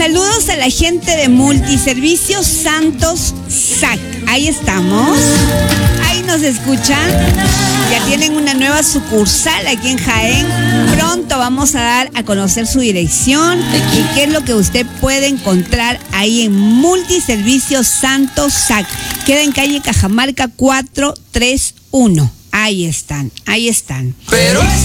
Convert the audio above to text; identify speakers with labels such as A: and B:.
A: saludos a la gente de Multiservicios Santos SAC. Ahí estamos. Ahí nos escuchan. Ya tienen una nueva sucursal aquí en Jaén. Pronto vamos a dar a conocer su dirección y qué es lo que usted puede encontrar ahí en Multiservicios Santos SAC. Queda en calle Cajamarca 431. Ahí están.